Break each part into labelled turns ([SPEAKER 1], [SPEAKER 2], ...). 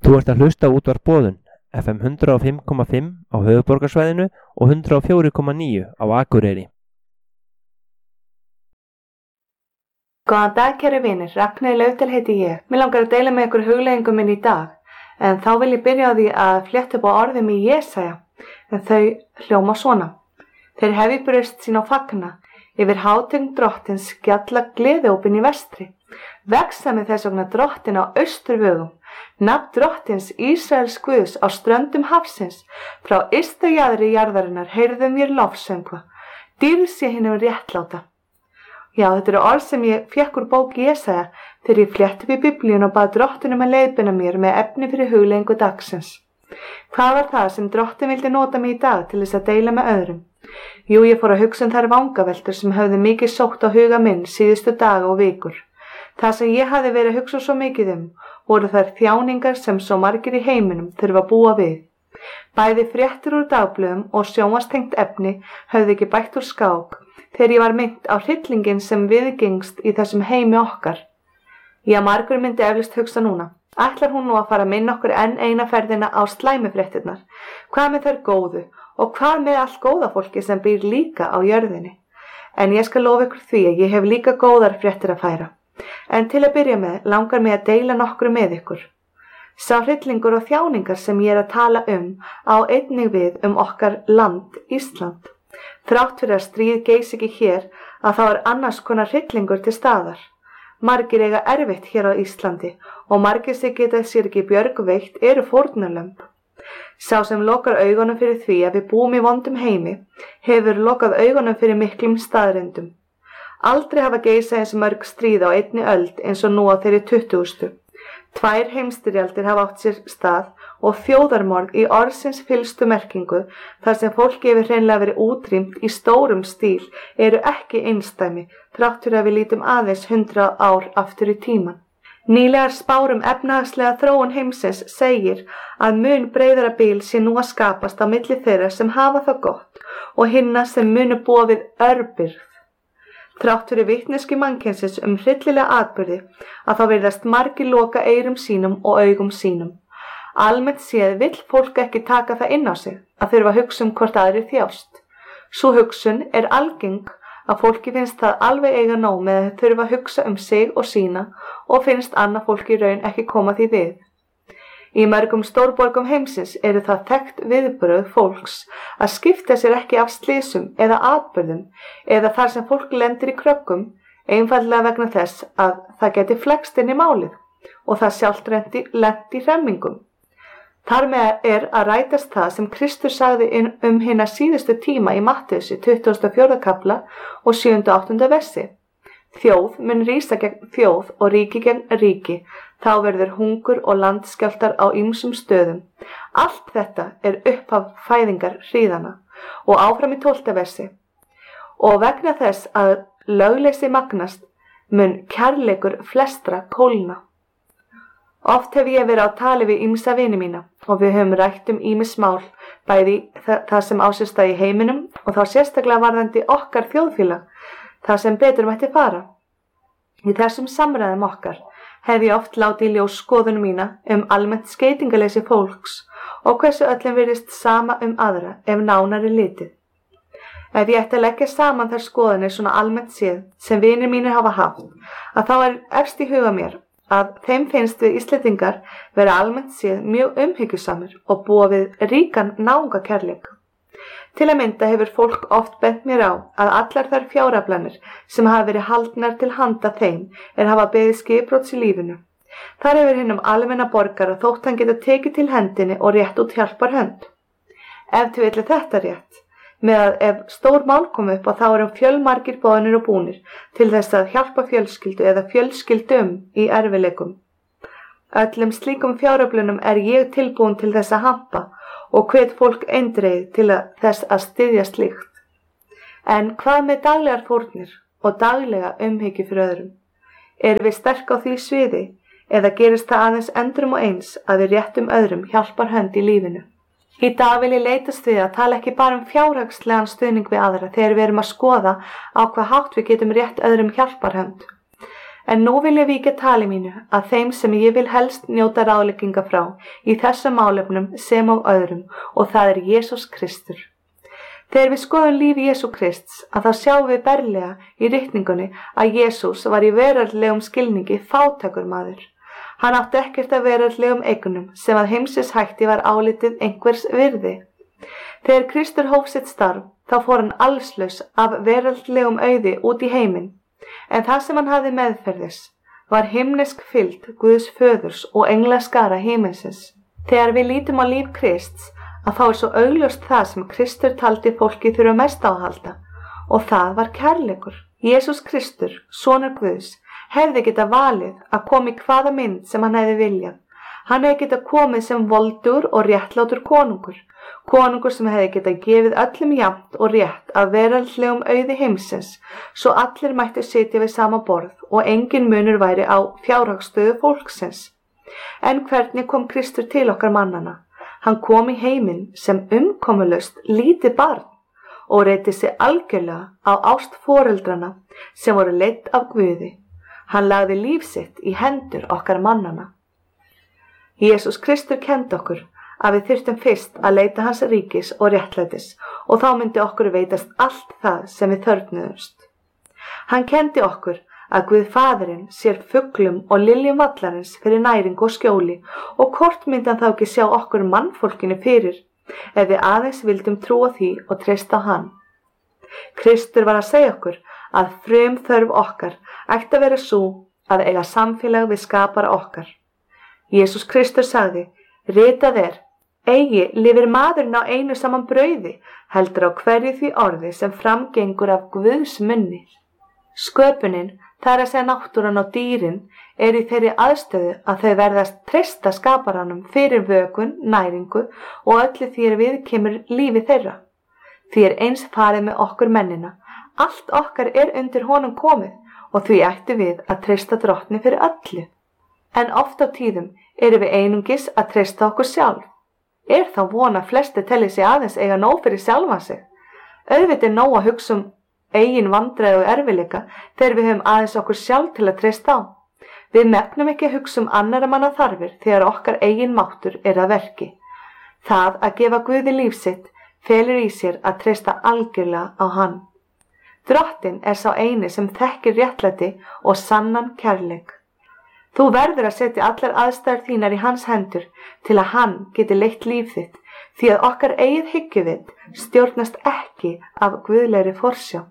[SPEAKER 1] Þú ert að hlusta á útvarp Boðun, FM 105,5 á höfuðborgarsvæðinu og 104,9 á Akureyri.
[SPEAKER 2] Góðan dag, kæru vinir, Ragnheiður Laufdal heiti ég. Mig langar að deila með ykkur hugleiðingum minn í dag, en þá vil ég byrja á því að flétta upp á orðum í Jesaja, en þau hljóma svona. Þeir hefi brjóst sín á fagna, yfir hátign drottins gjalla gleðiópin í vestri. Vexa með þess vegna drottin á austurvögum, nafn drottins Ísraels Guðs á ströndum hafsins, frá ysta jaðri jarðarinnar heyrðum mér lofsöngva, dýrð sé hinum réttláta. Já, þetta eru orð sem ég fékk úr bók Jesaja þegar ég flétti upp í Biblíun og bað drottin að leiðbeina mér með efni fyrir hugleiðingu dagsins. Hvað var það sem drottin vildi nota mig í dag til þess að deila með öðrum? Jú, ég fór að hugsa þær vangaveltur sem höfðu mikið sótt á huga minn síðustu daga og vikur. Það sem ég hafði verið að hugsa svo mikið voru þær þjáningar sem svo margir í heiminum þurfa að búa við. Bæði fréttir úr dagblöðum og sjónvarpstengt efni höfðu ekki bætt úr skák þegar ég var minnt á hryllinginn sem viðgengst í þessum heimi okkar. Já, margur myndi eflaust hugsa núna. Ætlar hún nú að fara að minna okkur enn eina ferðina á slæmufréttirnar? Hvað með þær góðu og hvað með allt góða fólki sem býr líka á jörðinni? En ég skal lofa ykkur því að ég hef líka góðar fréttir að færa. En til að byrja með langar mig að deila nokkru með ykkur. Sá hryllingur og þjáningar sem ég að tala á einnig við okkar land, Ísland. Þrátt fyrir að stríð geys ekki hér að þá annars konar hryllingur til staðar. Margir eiga erfitt hér á Íslandi og margir sem geta sér ekki björgveitt eru fórnarlömb. Sá sem lokar augunum fyrir því að við búum í vondum heimi hefur lokað augunum fyrir miklum staðreyndum. Aldrei hafa geysað eins mörg stríð á einni öld eins og nú á þeirri 20. 2 heimsstyrjaldir hafa átt sér stað og þjóðarmorð í orðsins fyllstu merkingu þar sem fólki hefur hreinlega verið útrýmt í stórum stíl eru ekki einsdæmi þrátt fyrir að við lítum aðeins 100 ár aftur í tíman. Nýlegar spár efnahagslega þróun heimsins segir að mun breiðara bil sé nú að skapast á milli þeirra sem hafa það gott og hinna sem munu búa við örbirgð. Þrátt fyrir vitneskju mannkynsins hryllilega atburði að þá virðast margir loka eyrum sínum og augum sínum. Almennt séð vill fólk ekki taka það inn á sig að þurfa að hugsa hvort aðrir þjást. Sú hugsun algeng að fólki finnst það alveg eiga nóg með að þurfa að hugsa sig og sína og finnst annað fólki í raun ekki koma því við. Í mörgum stórborgum heimsins eru það þekkt viðbrögð fólks að skipta sér ekki af slysum eða atburðum eða þar sem fólk lendir í kröggum einfaldlega vegna þess að það geti flækst inn í málið og það sjálft lent í hremmingum. Þar með að rætast það sem Kristur sagði hina síðustu tíma í Mattheusi 24. kapla og 7. og 8. versi. Þjóð mun rísa gegn þjóð og ríki gegn ríki, þá verður hungur og landskjálftar á ýmsum stöðum. Allt þetta upphaf fæðingar hríðana og áfram í 12. versi. Og vegna þess að lögleysi magnast mun kærleikur flestra kólna. Oft hef ég verið á tali við ýmsa vini mína og við höfum rætt ýmis mál, bæði það sem á sér stað í heiminum og þá sérstaklega varðandi okkar þjóðfélag, það sem betur mætti fara. Í þessum samræðum okkar hef ég oft látið í ljós skoðun mína almennt skeytingaleysi fólks og hversu öllum virðist sama aðra ef nánar litið. Ef ég ætti að leggja saman þær skoðanir svona almennt séð sem vinir mínir hafa haft, að þá efst í huga mér að þeim finnst við Íslendingar vera almennt séð mjög umhyggjusamir og búa við ríkan náungakærleik. Til að mynda hefur fólk oft bent mér á að allar þær fjáraflanir sem hafa verið haldnar til handa þeim hafa beðið skipbrots í lífinu. Þar hefur hinum almenna borgara þótt hann geta tekið til hendinni og rétt út hjálparhönd. Ef til vill þetta rétt, með að ef stór mál kom upp og þá fjölmargir boðnir og búnir til þess að hjálpa fjölskyldu eða fjölskyldum í erfiðleikum. Öllum slíkum fjáraflunum ég tilbúin til þess að hampa og hvet fólk eindregið til þess að styðja slíkt. En hvað með daglegar fórnir og daglega umhyggju fyrir öðrum? Við sterk á því sviði eða gerist það aðeins endrum og eins að við réttum öðrum hjálparhönd í lífinu? Í dag vil ég leitast við að tala ekki bara fjárhagslegan stuðning við aðra þegar við að skoða á hvað hátt við getum rétt öðrum hjálparhönd. En nú vil ég víkja tali mínu að þeim sem ég vil helst njóta ráðlegginga frá í þessum málefnum sem og öðrum, og það er Jesús Kristur. Þegar við skoðum líf Jesú Krists að þá sjáum við berlega í ritningunni að Jesús var í veraldlegum skilningi fátækur maður. Hann átti ekkert af veraldlegum eignum sem að heimsins hætti var álitið einhvers virði. Þegar Kristur hóf sitt starf þá fór hann allslaus af veraldlegum auði út í heiminn, en það sem hann hafði meðferðis var himnesk fylgd Guðs föðurs og englaskara himinsins. Þegar við lítum á líf Krists að þá er svo augljóst það sem Kristur taldi fólki þurfa mest á að halda, og það var kærleikur. Jesús Kristur, sonur Guðs, hefði getað valið að koma í hvaða mynd sem hann hefði viljað. Hann hefði getað komið sem voldur og réttlátur konungur sem hefði getað gefið öllum jafnt og rétt af veraldlegum auði heimsins, svo allir mættu sitja við sama borð og engin munur væri á fjárhagsstöðu fólksins. En hvernig kom Kristur til okkar mannana? Hann kom í heiminn sem umkomulaust lítið barn og reitti sig algjörlega á ást foreldrana sem voru leidd af Guði. Hann lagði líf sitt í hendur okkar mannana. Jesús Kristur kenndi okkur að við þyrftum fyrst að leita hans ríkis og réttlætis, og þá myndi okkur veitast allt það sem við þörfnuðumst. Hann kenndi okkur að Guð Faðirinn sér fuglum og liljum vallarins fyrir næringu og skjóli, og hvort myndi hann þá ekki sjá okkur mannfólkinu fyrir ef við aðeins vildum trúa því og treysta á hann. Kristur var að segja okkur að frumþörf okkar ætti að vera sú að eiga samfélag við skapara okkar. Jesús Kristur sagði: ritað er, eigi lifir maðurinn á einu saman brauði, heldur á hverju því orði sem framgengur af Guðs munni. Sköpunin, það er að segja náttúran og dýrin, er í þeirri aðstöðu að þau verðast treysta skaparanum fyrir vökun, næringu og öllu því við kemur lífi þeirra. Því er eins farið með okkur mennina. Allt okkar er undir honum komið og því ættu við að treysta Drottni fyrir öllu. En oft á tíðum erum við einungis að treysta okkur sjálf. Er þá von að flesti telli sig aðeins eiga nóg fyrir sjálfan sig? Auðvitað er nóg að hugsa eigin vandræði og erfiðleika þegar við höfum aðeins okkur sjálf til að treysta á. Við megnum ekki að hugsa annarra manna þarfir þegar okkar eigin máttur er að verki. Það að gefa Guði líf sitt felur í sér að treysta algjörlega á hann. Drottinn er sá eini sem þekkir réttlæti og sannan kærleik. Þú verður að setja allar aðstæður þínar í hans hendur til að hann geti leitt líf þitt, því að okkar eigið hyggjuvit stjórnast ekki af guðlegri forsjá.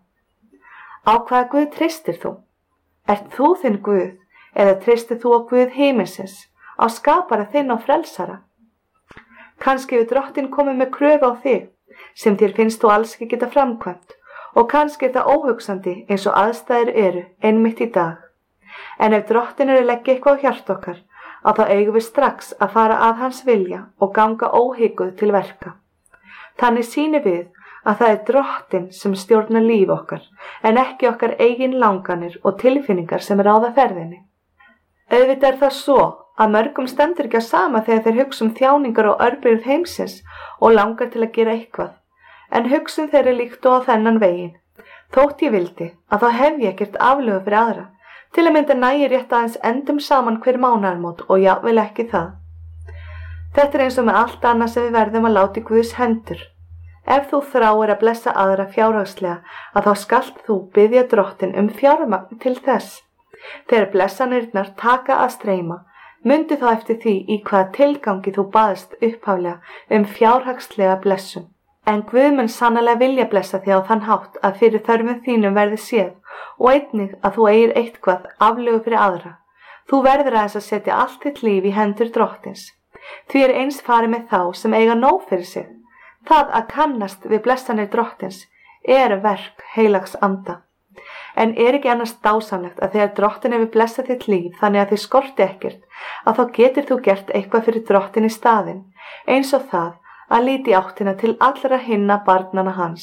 [SPEAKER 2] Á hvaða Guð treystir þú? Ert þú þinn Guð eða treystir þú á Guð himinsins, á skapara þinn og frelsara? Kannski hefur Drottinn komið með kröfu á þig sem þér finnst þú alls ekki geta framkvæmt, og kannski er það óhugsandi eins og aðstæður eru einmitt í dag. En ef Drottinn er að leggja eitthvað á hjart okkar, þá eigum við strax að fara að hans vilja og ganga óhygguð til verka. Þannig sýnir við að það er Drottinn sem stjórnar líf okkar, en ekki okkar eigin langanir og tilfinningar sem ráða ferðinni. Auðvitað er það svo að mörgum stendur ekki á sama þegar þeir hugsa þjáningar og örbirgð heimsins og langar til að gera eitthvað, en hugsun þeirra líkt og á þennan veginn. Þótt ég vildi að þá hef ég ekkert aflögu fyrir aðra. Til að mynda nægir rétt aðeins endum saman hver mánaðarmót og jafnvel ekki það. Þetta er eins og með allt annað sem við verðum að láta í Guðs hendur. Ef þú þráir að blessa aðra fjárhagslega, þá skalt þú biðja Drottinn fjármagn til þess. Þegar blessanirnar taka að streyma, mundu þá eftir því í hvaða tilgangi þú baðst upphaflega fjárhagslega blessun. En Guð mun sannarlega vilja blessa þig á þann hátt að fyrir þörfum þínum verði séð og einnig að þú eigir eitthvað aflögu fyrir aðra. Þú verður aðeins að setja allt þitt líf í hendur Drottins. Því er eins farið með þá sem eiga nóg fyrir sig. Það að kannast við blessanir Drottins er verk heilags anda. En er ekki annars dásamlegt að þegar Drottinn hefur blessað þitt líf þannig að þið skorti ekkert, að þá getur þú gert eitthvað fyrir Drottinn í staðinn, eins og það að líti áttina til allra hinna barnana hans.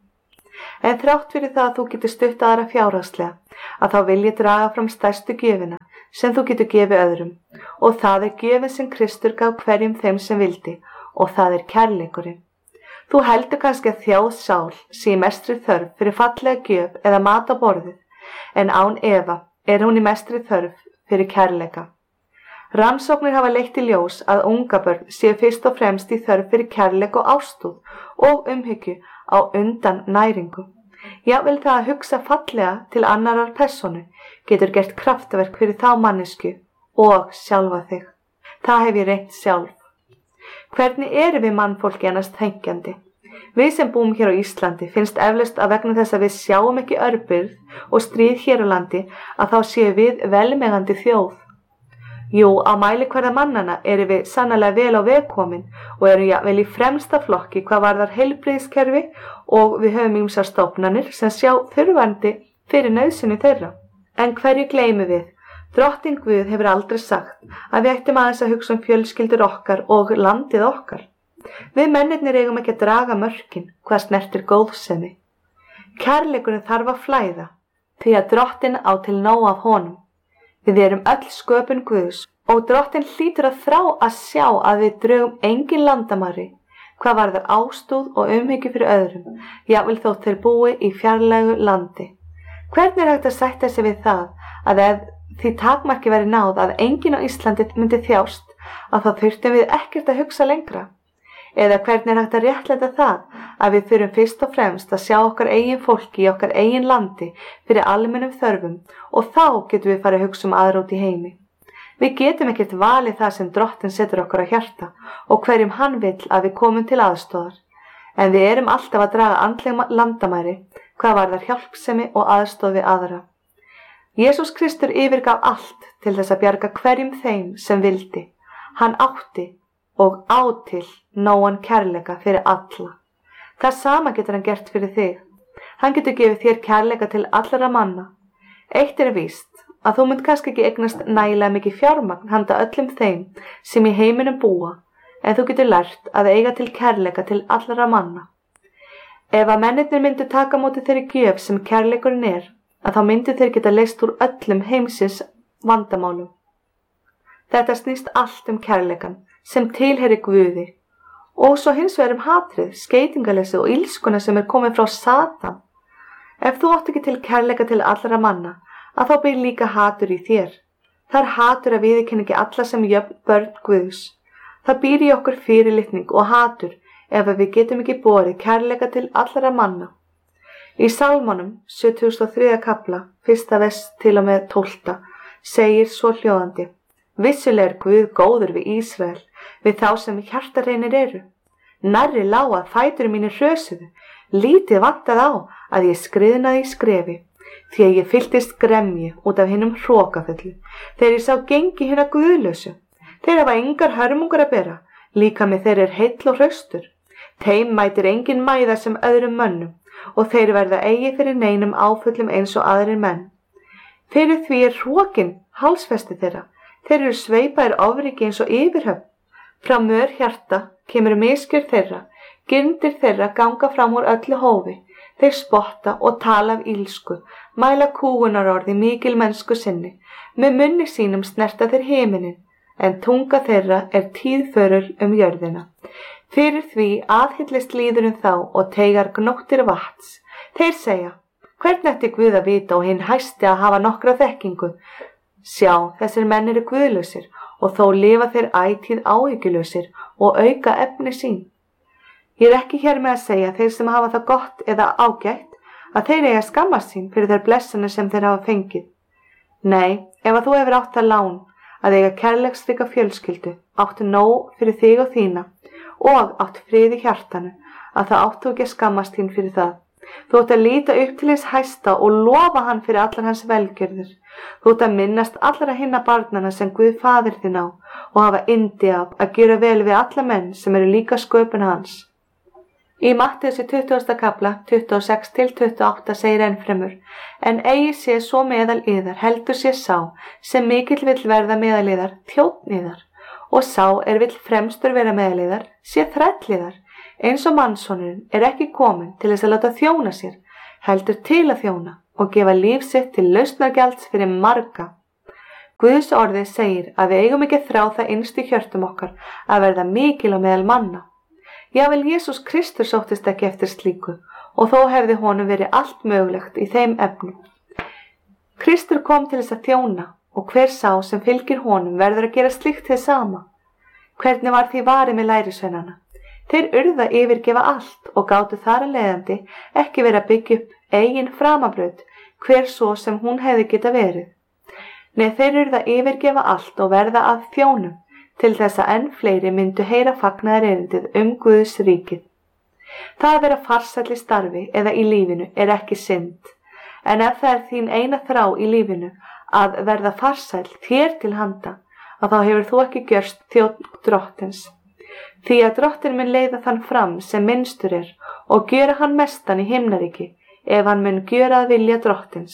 [SPEAKER 2] En þrátt fyrir það að þú getur stutt aðra fjárhagslega, að þá vil ég draga fram stærstu gjöfina sem þú getur gefið öðrum, og það er gjöfin sem Kristur gaf hverjum þeim sem vildi, og það er kærleikurinn. Þú heldur kannski að þjáð sál sé mestri þörf fyrir fallega gjöf eða mat á borðið, en án efa er hún í mestri þörf fyrir kærleika. Rannsóknir hafa leitt í ljós að ungabörn séu fyrst og fremst í þörf fyrir kærleik og ástúð og umhyggju á undan næringu. Jafnvel það að hugsa fallega til annarar persónu getur gert kraftaverk fyrir þá mannesku og sjálfa þig. Það hef ég reynt sjálf. Hvernig erum við mannfólki annars þenkjandi? Við sem búum hér á Íslandi finnst eflaust að vegna þess að við sjáum ekki örbirgð og stríð hér á landi að þá séu við velmegandi þjóð. Jú, á mælikvarða mannanna erum við sannarlega vel á veg komin og erum jafnvel í fremsta flokki hvað varðar heilbrigðiskerfi og við höfum ýmsar stofnanir sem sjá þurfandi fyrir nauðsynni þeirra. En hverju gleymum við? Drottinn Guð hefur aldrei sagt að við ættum aðeins að hugsa fjölskyldur okkar og landið okkar. Við mennirnir eigum ekki að draga mörkin hvað snertir góðsemi. Kærleikurinn þarf að flæða því að Drottinn á til nóg af honum. Við erum öll sköpun Guðs og Drottinn hlýtur að þrá að sjá að við drögum engin landamæri hvað varðar ástúð og umhyggju fyrir öðrum, jafnvel þótt þeir búi í fjarlægu landi. Hvernig er hægt að sætta sig við það að ef því takmarki væri náð að enginn á Íslandi myndi þjást að þá þurftum við ekkert að hugsa lengra? Eða hvernig er hægt að réttlæta það að við þurfum fyrst og fremst að sjá okkar eigin fólki í okkar eigin landi fyrir almennum þörfum og þá getum við farið að hugsa aðra út í heimi. Við getum ekkert valið það sem Drottinn setur okkur á hjarta og hverjum hann vill að við komum til aðstoðar. En við erum alltaf að draga andleg landamæri hvað varðar hjálpsemi og aðstoð við aðra. Jesús Kristur yfirgaf allt til þess að bjarga hverjum þeim sem vildi. Hann átti og á til nógan kærleika fyrir alla. Það sama getur hann gert fyrir þig. Hann getur gefið þér kærleika til allra manna. Eitt er víst að þú munt kannski ekki eignast nægilega mikið fjármagn handa öllum þeim sem í heiminum búa, en þú getur lært að eiga til kærleika til allra manna. Ef að mennirnir myndu taka móti þeirri gjöf sem kærleikurinn er, að þá myndu þeir geta leyst úr öllum heimsins vandamálum. Þetta snýst allt kærleikan sem tilheyri Guði og svo hins vegar hatrið, skeytingaleysi og illskuna sem er komið frá Satan. Ef þú átt ekki til kærleika til allra manna, að þá býr líka hatur í þér. Það er hatur að viðurkenna ekki alla sem jöfn börn Guðs. Það býr í okkur fyrirlitning og hatur ef við getum ekki borið kærleika til allra manna. Í Salmonum 73. kafla, 1. vers til og með 12. segir svo hljóðandi: Vissulega er Guð góður við Ísrael, við þá sem hjartareinir eru. Nærri lá að fætur mínir hrösuðu, lítið vantað á að ég skriðnaði í skrefi, því að ég fylltist gremju út af hinum hrokafullu, þegar ég sá gengi hinna guðlausu. Þeir hafa engar hörmungar að bera, líka með þeir er heill og hraustur. Þeim mætir engin mæða sem öðrum mönnum, og þeir verða eigi fyrir neinum áföllum eins og aðrir menn. Fyrir því er hrokin hálsfesti þeirra, þeir eru sveipaðir ofriki eins og yfirhöfn. Frá mör hjarta kemur misgjörð þeirra, gyrndir þeirra ganga fram úr öllu hófi, þeir spotta og tala af ílsku, mæla kúgunarorði mikil mennsku sinni, með munni sínum snerta þeir himinin, en tunga þeirra er tíðförul jörðina. Fyrir því aðhyllist líðurinn þá og teigar gnóttir vatns. Þeir segja: Hvernig ætti Guð að vita og hinn hæsti að hafa nokkra þekkingu? Sjá, þessir menn eru guðlausir og þó lifa þeir ætíð áhyggjulausir og auka efni sín. Ég er ekki hér með að segja þeir sem hafa það gott eða ágætt að þeir eiga skammast sín fyrir þær blessanir sem þeir hafa fengið. Nei, ef að þú hefur átt það lán að eiga kærleiksríka fjölskyldu, áttu nóg fyrir þig og þína og átt frið í hjartanu, að það áttu ekki að skammast þín fyrir það. Þú átt að líta upp til hins hæsta og lofa hann fyrir allar hans velgjörðir. Þú átt að minnast allra hinna barnana sem Guð faðir þinn á og hafa yndi af að gera vel við alla menn sem eru líka sköpun hans. Í Mattheusar 20. kafla 26-28 segir ennfremur: En eigi sé svo meðal yðar heldur sé sá sem mikill vill verða meðal yðar þjónn yðar, og sá vill fremstur vera meðal yðar sé þræll yðar, eins og mannssonurinn er ekki kominn til þess að láta þjóna sér, heldur til að þjóna og gefa líf sitt til lausnargjalds fyrir marga. Guðs orðið segir að við eigum ekki að þrá það innst í hjörtum okkar að verða mikil á meðal manna. Jafnvel Jesús Kristur sóttist ekki eftir slíku og þó hefði honum verið allt mögulegt í þeim efnum. Kristur kom til þess að þjóna og hver sá sem fylgir honum verður að gera slíkt hið sama. Hvernig var því varið með lærisveinana? Þeir urðu að yfirgefa allt og gátu þar að leiðandi ekki verið að byggja upp eigin framabraut hver svo sem hún hefði geta verið. Nei, þeir urðu að yfirgefa allt og verða að þjónum til þess að enn fleiri myndu heyra fagnaðarerindið Guðs ríkið. Það að vera farsæll í starfi eða í lífinu er ekki synd, en ef það er þín eina þrá í lífinu að verða farsæll þér til handa, að þá hefur þú ekki gjörst þjónn drottins. Því að drottin mun leiða þann fram sem minnstur er og gjöra hann mestan í himnaríki ef hann mun gjöra að vilja drottins.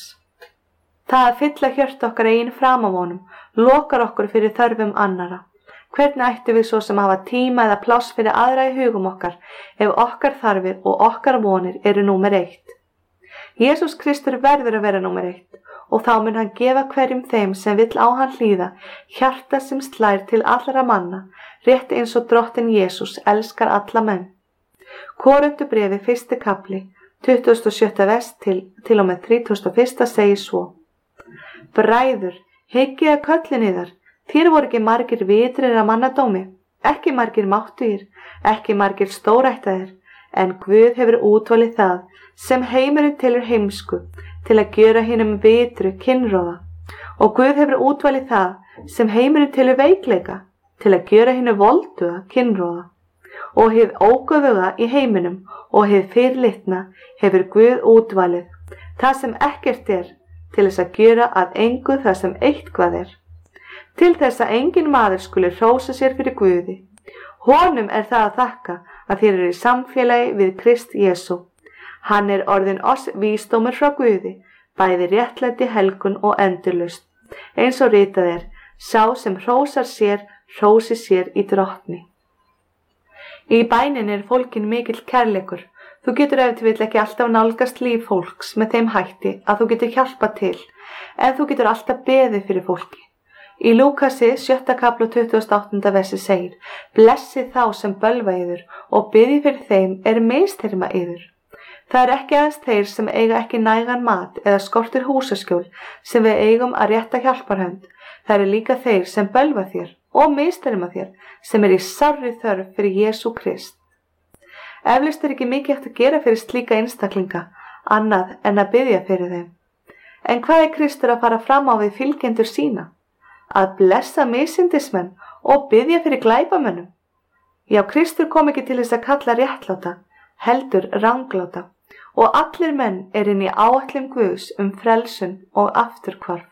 [SPEAKER 2] Það að fylla hjört okkar eigin framávonum lokar okkur fyrir þörfum annara. Hvernig ættum við svo sem hafa tíma eða pláss fyrir aðra í hugum okkar ef okkar þarfir og okkar vonir eru númer 1? Jesús Kristur verður að vera númer 1 og þá mun hann gefa hverjum þeim sem vill á hann hlýða hjarta sem slær til allra manna, rétt eins og drottinn Jesús elskar alla menn. Korintubréfi 1. kapli, 27. vers til og með 31. segir svo: Bræður, hyggið að köllin yðar, þér voru ekki margir vitrir að mannadómi, ekki margir máttugir, ekki margir stórættaðir, en Guð hefur útvalið það sem heimurinn telur heimsku til að gjöra hinum vitru kynróða, og Guð hefur útvalið það sem heimurinn telur veikleika til að gjöra hinum volduga kynróða, og hið ógöfuga í heiminum og hið fyrirlitna hefur Guð útvalið, það sem ekkert er, til þess að gjöra að engu það sem eitthvað er, til þess að engin maður skuli hrósa sér fyrir Guði. Honum er það að þakka að þér eru í samfélagi við Krist Jesú. Hann er orðinn oss vísdómur frá Guði, bæði réttlæti, helgun og endurlausn. Eins og ritað er, sá sem hrósar sér, hrósi sér í drottni. Í bænin er fólkin mikill kærleikur. Þú getur ef til vill ekki alltaf nálgast líf fólks með þeim hætti að þú getur hjálpað til, en þú getur alltaf beðið fyrir fólki. Í Lúkasi 7. kapla 28. versi segir: Blessið þá sem bölva yður og biðið fyrir þeim er misþyrma yður. Það er ekki aðeins þeir sem eiga ekki nægan mat eða skortir húsaskjól sem við eigum að rétta hjálparhönd. Það eru líka þeir sem bölva þér og misþyrma þér sem er í sárri þörf fyrir Jesú Krist. Eflaust er ekki mikið hægt að gera fyrir slíka einstaklinga, annað en að biðja fyrir þeim. En hvað er Kristur að fara fram á við fylgjendur sína? Að blessa misyndismenn og biðja fyrir glæpamönnum? Já, Kristur kom ekki til þess að kalla réttláta, heldur rangláta, og allir menn er inn í áætlun Guðs frelsun og afturhvarf.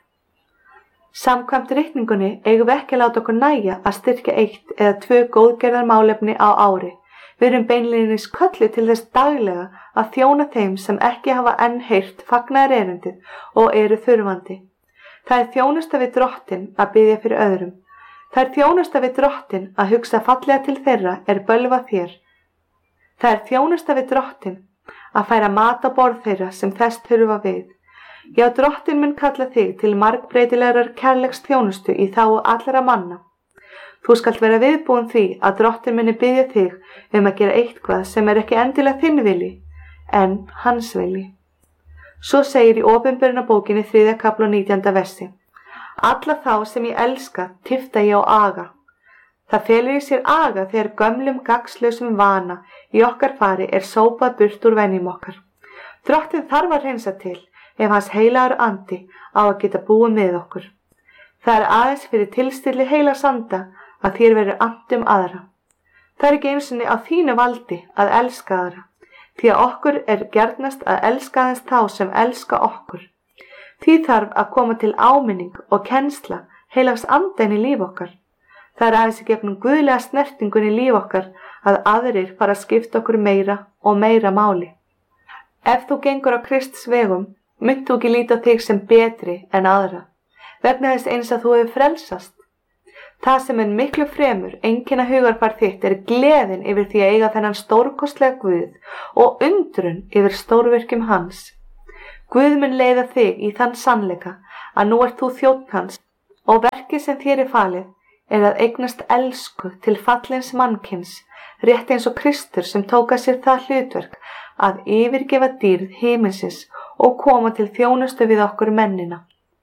[SPEAKER 2] Samkvæmt ritningunni eigum við ekki að láta okkur nægja að styrkja 1 eða 2 góðgerðarmálefni á ári. Við erum beinlínis kölluð til þess daglega að þjóna þeim sem ekki hafa enn heyrt fagnaðarerindið og eru þurfandi. Það er þjónusta við drottinn að biðja fyrir öðrum. Það er þjónusta við drottinn að hugsa fallega til þeirra er bölva þér. Það er þjónusta við drottinn að færa mat á borð þeirra sem þess þurfa við. Já, drottinn mun kalla þig til margbreytilegar kærleiks þjónustu í þágu allra manna. Þú skalt vera viðbúin því að drottinn muni biðja þig að gera eitthvað sem er ekki endilega þinn vilji, en hans vilji. Svo segir í Opinberunarbókinni 3. kapla 19. versi: Alla þá sem ég elska tifta ég á aga. Það felur í sér aga þegar gömlum gagnslausum vana í okkar fari er sópað burt úr venjum okkar. Drottinn þarf að hreinsa til ef hans heilagur andi á að geta búið með okkur. Það er aðeins fyrir tilstilli heilags anda að þér verður annt aðra. Það er ekki einu sinni á þínu valdi að elska aðra, því að okkur er gjarnast að elska aðeins þá sem elska okkur. Því þarf að koma til áminning og kennsla heilags anda inn í líf okkar. Það er aðeins í gegnum guðlega snertingun í líf okkar að aðrir fara að skipta okkur meira og meira máli. Ef þú gengur á Krists vegum, munt þú ekki líta á þig sem betri en aðra, vegna þess eins að þú hefur frelsast. Það sem er miklu fremur einkenna hugarfar þitt er gleðin yfir því að eiga þennan stórkostlega Guð og undrun yfir stórvirkjum hans. Guð mun leiða þig í þann sannleika að nú ert þú þjónn hans og verkið sem þér er falið er að eignast elsku til fallins mannkins, rétt eins og Kristur sem tók að sér það hlutverk að yfirgefa dýrð himinsins og koma til þjónustu við okkur mennina.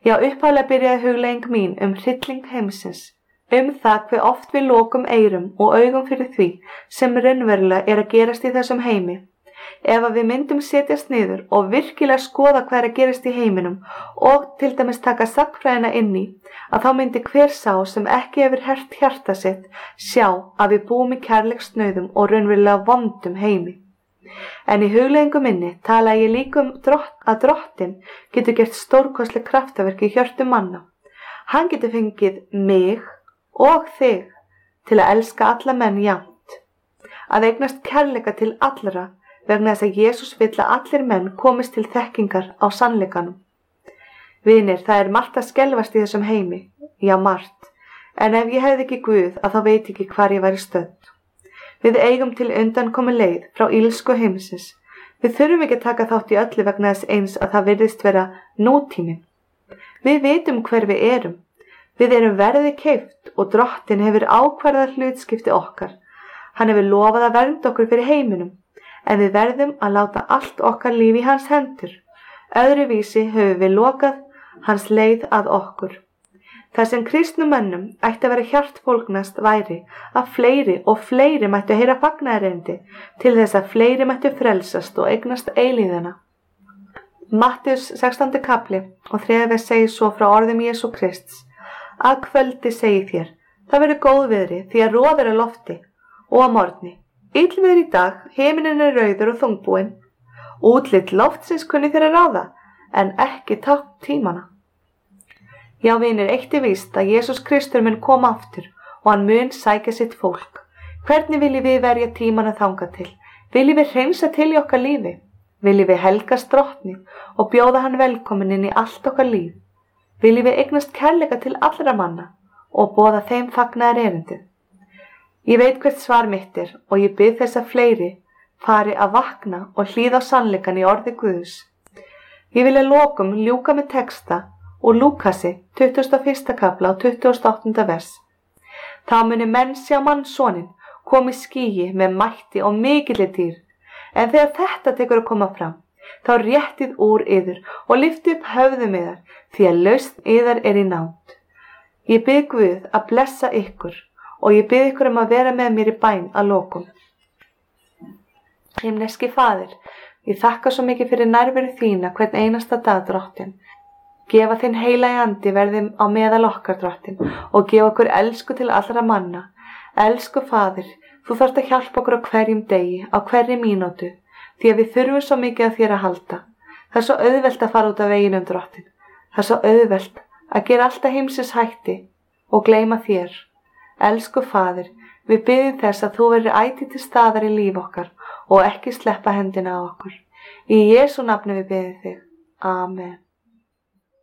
[SPEAKER 2] Já, upphaflega byrjaði hugleiðing mín hrylling heimsins, það hve oft við lokum eyrum og augum fyrir því sem raunverulega að gerast í þessum heimi. Ef að við myndum setjast niður og virkilega skoða hvað að gerast í heiminum og til dæmis taka sagnfræðina inn í, að þá myndi hver sá sem ekki hefur hert hjarta sitt sjá að við búum í kærleiksnauðum og raunverulega vondum heimi. En í hugleiðingu minni tala ég líka að Drottinn getur gert stórkostleg kraftaverk í hjörtum manna. Hann getur fengið mig og þig til að elska alla menn jafnt, að eignast kærleika til allra vegna þess að Jesús vill að allir menn komist til þekkingar á sannleikanum. Vinir, það margt að skelfast í þessum heimi, já margt, en ef ég hefði ekki Guð að þá veit ekki hvar ég væri stödd. Við eigum til undankomu leið frá illsku heimsins. Við þurfum ekki að taka þátt í öllu vegna þess eins að það virðist vera nútíminn. Við vitum hver við erum. Við erum verði keypt og Drottinn hefur ákvarðað hlutskipti okkar. Hann hefur lofað að vernda okkur fyrir heiminum, en við verðum að láta allt okkar líf í hans hendur. Öðruvísi höfum við lokað hans leið að okkur. Það sem kristnum mönnum ætti að vera hjartfólgnast væri að fleiri og fleiri mættu heyra fagnaðarerindi til þess að fleiri mættu frelsast og eignast eilífðina. Mattheus 16. kapli og 3. vers segir svo frá orðum Jesú Krists: Að kvöldi segi þér, það verður góðviðri því að roð á lofti, og að morgni illviðri í dag, himinninn rauður og þungbúinn. Útlit loftsins kunni þér að ráða, en ekki tákn tímana. Já, vinir, eitt víst að Jesús Kristur mun koma aftur og hann mun sækja sitt fólk. Hvernig viljum við verja tímana þangað til? Viljum við hreinsa til í okkar lífi? Viljum við helgast Drottni og bjóða hann velkominn inn í allt okkar líf? Viljum við eignast kærleika til allra manna og boða þeim fagnaðarerindi? Ég veit hvert svar mitt og ég bið þess að fleiri fari að vakna og hlýða á sannleikann í orði Guðs. Ég vil að lokum ljúka með texta og Lúkasi 21. kapla og 28. vers. Þá muni menn sjá mannssoninn koma í skýi með mætti og mikilli dýrð, en þegar þetta tekur að koma fram, þá réttið úr yður og lyftið upp höfðum yðar, því að lausn yðar í nánd. Ég bið Guð að blessa ykkur og ég bið ykkur að vera með mér í bæn að lokum. Himneski Faðir, ég þakka svo mikið fyrir nærveru þína hvern einasta dag, Drottinn. Gefa þinn heilagi andi verði á meðal okkar, Drottinn, og gefa okkur elsku til allra manna. Elsku Faðir, þú þarft að hjálpa okkur á hverjum degi, á hverri mínútu, því að við þurfum svo mikið að þér að halda. Það svo auðvelt að fara út af veginum, Drottinn. Það svo auðvelt að gera alltaf heimsins hætti og gleyma þér. Elsku Faðir, við biðjum þess að þú verður ætíð til staðar í líf okkar og ekki sleppa hendina á okkur. Í Jesú nafni við biðjum þig. Amen.